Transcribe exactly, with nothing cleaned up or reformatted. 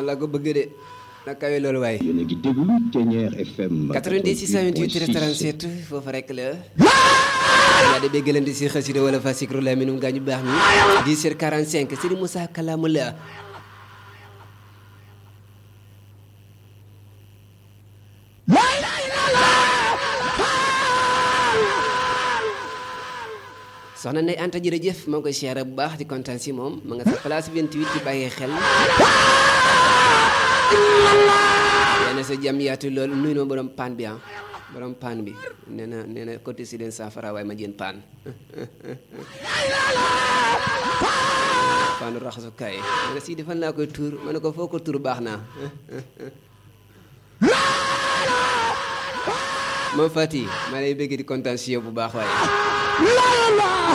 noonu la ko bëgg de na kawe loolu waay. yéen a ngi déglu Ténière F M. quatre-vingt-dix six cent vingt-huit trente-sept foofu rek la. yaa de béggalante si xasida wala fa sikru la minum gaañu baax mi. dix heures quarante-cinq Sëriñ Moussa Kalamu la. soxna Ndeye Anta jërëjëf maa ngi koy siyaare bu baax di kontaan si moom ma nga sa place vingt-huit di bàyyee xel nee na sa jàmm yaatu loolu nuyu na ma borom paan bi ah borom paan bi nee na nee na côté si leen saafara waaye ma jën paan paanu raxasukaay nee na si defal naa koy tuur ma ne ko foo ko tuur baax naa moom Fati maa lay bëgg di kontaan si yow bu baax waaye